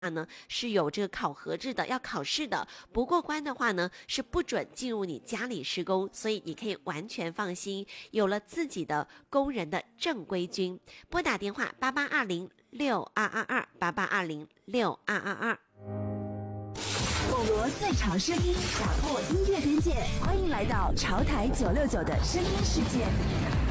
呢是有这个考核制的，要考试的，不过关的话呢是不准进入你家里施工，所以你可以完全放心，有了自己的工人的正规军。拨打电话8820622288206222。 网罗最潮声音，打破音乐边界，欢迎来到潮台969的声音世界。